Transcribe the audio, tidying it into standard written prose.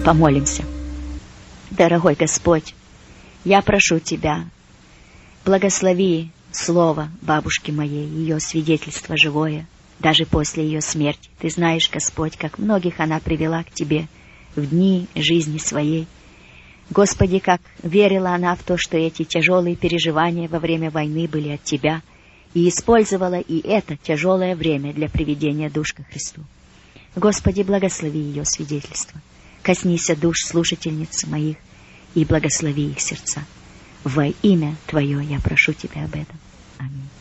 Помолимся. Дорогой Господь, я прошу Тебя, благослови слово бабушки моей, ее свидетельство живое, даже после ее смерти. Ты знаешь, Господь, как многих она привела к Тебе в дни жизни своей. Господи, как верила она в то, что эти тяжелые переживания во время войны были от Тебя, и использовала и это тяжелое время для приведения душ ко Христу. Господи, благослови ее свидетельство. Коснись душ слушательниц моих и благослови их сердца. Во имя Твое я прошу Тебя об этом.